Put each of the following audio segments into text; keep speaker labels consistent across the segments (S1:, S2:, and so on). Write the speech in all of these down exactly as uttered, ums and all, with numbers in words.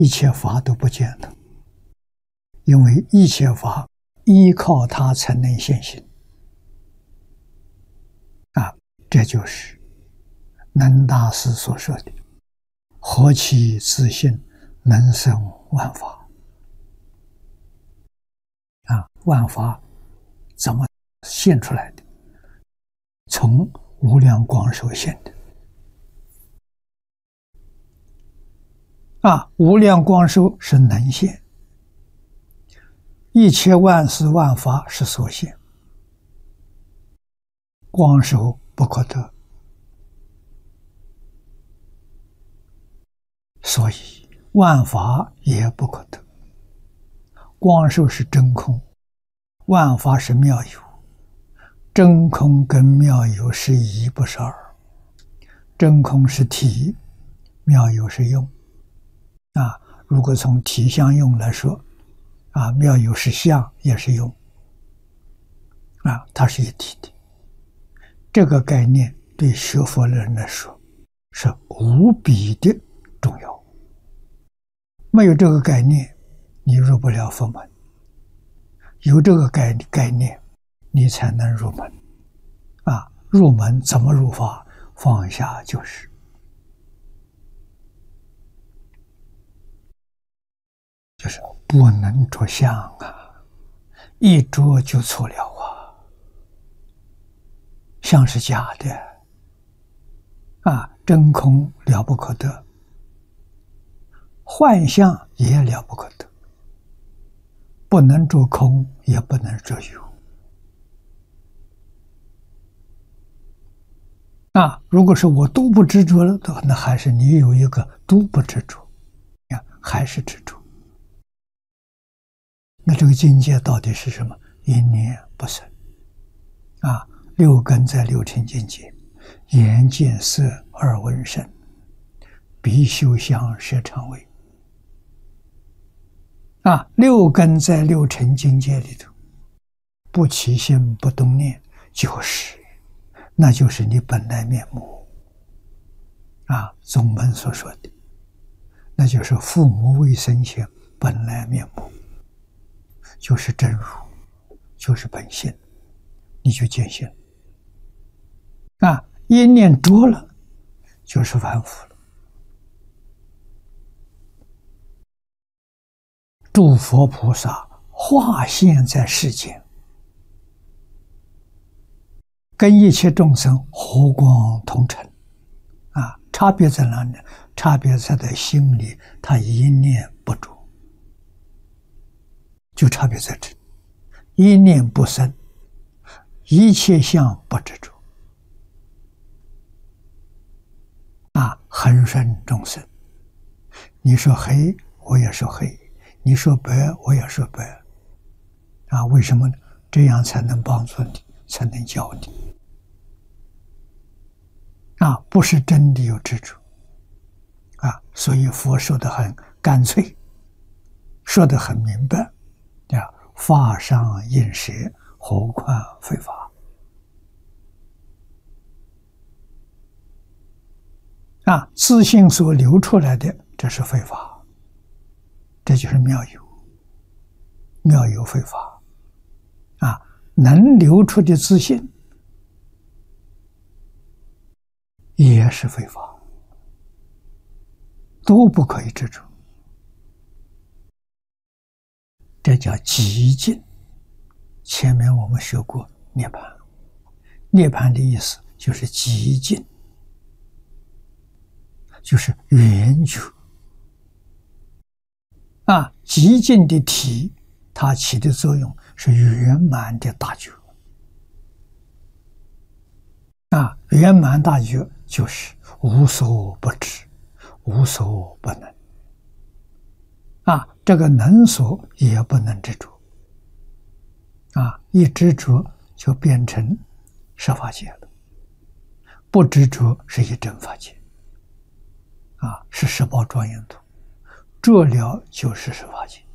S1: 一切法都不见了，因为一切法依靠它才能现行。啊，这就是能大师所说的“何其自性，能生万法”。啊，万法怎么现出来的？从无量光手现的。啊，无量光手是能现，一切万事万法是所现，光手不可得，所以万法也不可得。光手是真空，万法是妙有，真空跟妙有是一不是二，真空是体，妙有是用。啊，如果从体相用来说，啊，妙有是相也是用，啊，它是一体的。这个概念对学佛的人来说是无比的重要。没有这个概念，你入不了佛门；有这个概概念，你才能入门。啊，入门怎么入法？放下就是。就是不能着相啊，一着就错了啊。相是假的啊，真空了不可得，幻象也了不可得，不能着空，也不能着有。啊，如果是我都不执着了，那还是你有一个都不执着，啊，还是执着。那这个境界到底是什么？一念不生。啊，六根在六尘境界，眼见色，耳闻声，鼻嗅香，舌尝味。啊，六根在六尘境界里头，不起心不动念，就是，那就是你本来面目。啊，宗门所说的，那就是父母未生前本来面目。就是真如，就是本性，你就见性啊！一念着了，就是凡夫了。诸佛菩萨化现在世间，跟一切众生和光同尘啊！差别在哪里？差别在他心里，他一念不着。就差别在这，一念不生，一切相不执着，啊，恒顺众生。你说黑，我也说黑；你说白，我也说白。啊，为什么呢？这样才能帮助你，才能教你。啊，不是真的有执着。啊，所以佛说的很干脆，说的很明白。法上应舍，何况非法？啊，自性所流出来的，这是非法，这就是妙有，妙有非法。啊，能流出的自性也是非法，都不可以执着。这叫极尽。前面我们学过涅槃，涅槃的意思就是极尽，就是圆觉。啊，极尽的体，它起的作用是圆满的大觉。啊，圆满大觉就是无所不知，无所不能。啊，这个能所也不能执着。啊，一执着就变成十法界了，不执着是一真法界。啊，是十宝庄严土，着了就是十法界。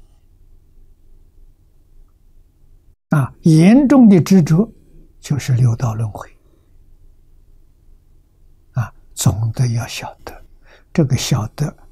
S1: 啊，严重的执着就是六道轮回。啊，总的要晓得，这个晓得